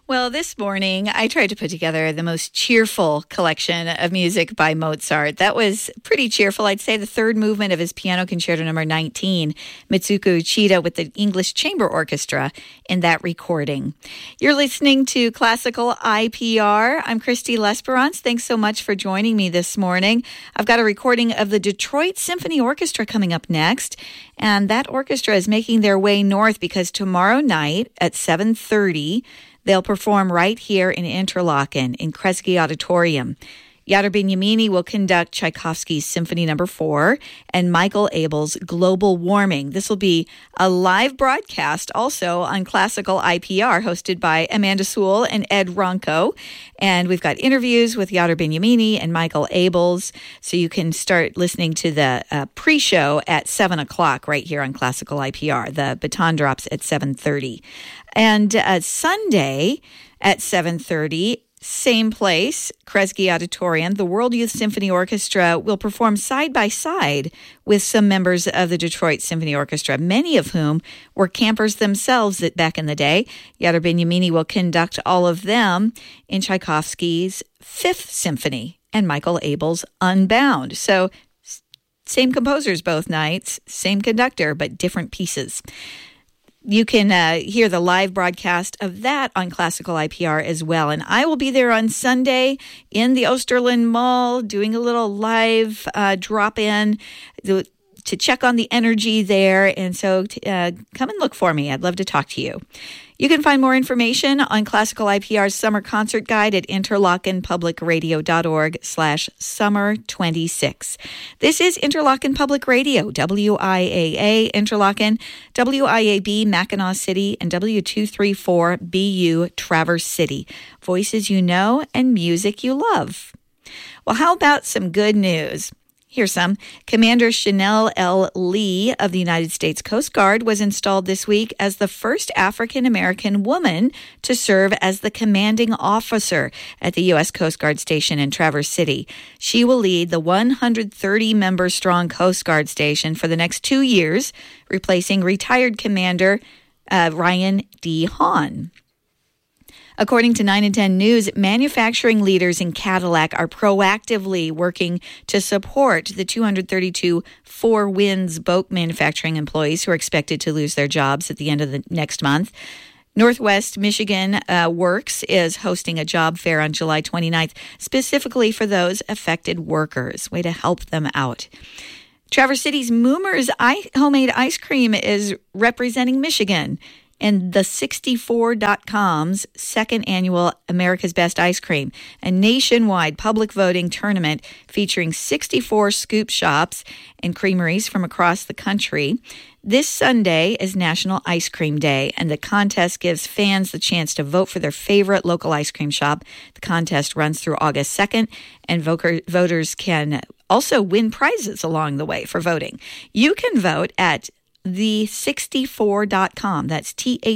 Well, this morning I tried to put together the most cheerful collection of music by Mozart. That was pretty cheerful. I'd say the third movement of his Piano Concerto number 19, Mitsuko Uchida with the English Chamber Orchestra in that recording. You're listening to Classical IPR. I'm Christy Lesperance. Thanks so much for joining me this morning. I've got a recording of the Detroit Symphony Orchestra coming up next, and that orchestra is making their way north because tomorrow night at 7:30, they'll perform right here in Interlaken in Kresge Auditorium. Yadar Bignamini will conduct Tchaikovsky's Symphony No. 4 and Michael Abel's Global Warming. This will be a live broadcast also on Classical IPR, hosted by Amanda Sewell and Ed Ronco. And we've got interviews with Yadar Bignamini and Michael Abels, so you can start listening to the pre-show at 7 o'clock right here on Classical IPR. The baton drops at 7:30. And Sunday at 7:30, same place, Kresge Auditorium, the World Youth Symphony Orchestra will perform side by side with some members of the Detroit Symphony Orchestra, many of whom were campers themselves back in the day. Yadar Bignamini will conduct all of them in Tchaikovsky's Fifth Symphony and Michael Abel's Unbound. So same composers both nights, same conductor, but different pieces. You can hear the live broadcast of that on Classical IPR as well. And I will be there on Sunday in the Osterlin Mall doing a little live drop-in to check on the energy there. And so come and look for me. I'd love to talk to you. You can find more information on Classical IPR's summer concert guide at interlokenpublicradio.org/summer26. This is Interlochen Public Radio, WIAA Interlochen, WIAB Mackinac City, and W234BU Traverse City. Voices you know and music you love. Well, how about some good news? Here's some. Commander Chanel L. Lee of the United States Coast Guard was installed this week as the first African-American woman to serve as the commanding officer at the U.S. Coast Guard station in Traverse City. She will lead the 130-member-strong Coast Guard station for the next 2 years, replacing retired Commander Ryan D. Hahn. According to 9 and 10 News, manufacturing leaders in Cadillac are proactively working to support the 232 Four Winds boat manufacturing employees who are expected to lose their jobs at the end of the next month. Northwest Michigan Works is hosting a job fair on July 29th, specifically for those affected workers. Way to help them out. Traverse City's Moomer's homemade ice cream is representing Michigan and the 64.com's second annual America's Best Ice Cream, a nationwide public voting tournament featuring 64 scoop shops and creameries from across the country. This Sunday is National Ice Cream Day, and the contest gives fans the chance to vote for their favorite local ice cream shop. The contest runs through August 2nd, and voters can also win prizes along the way for voting. You can vote at the64.com. That's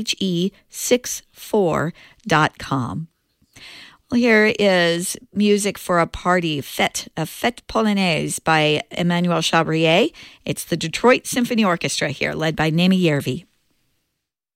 THE64.com. Well, here is music for a party, a fête polonaise by Emmanuel Chabrier. It's the Detroit Symphony Orchestra here, led by Nemi Järvi.